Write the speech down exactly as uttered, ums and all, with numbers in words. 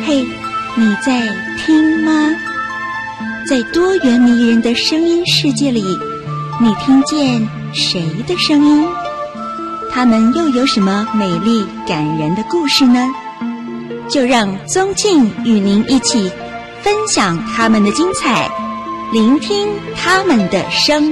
嘿，你在听吗？在多元迷人的声音世界里，你听见谁的声音？他们又有什么美丽感人的故事呢？就让宗静与您一起分享他们的精彩，聆听他们的声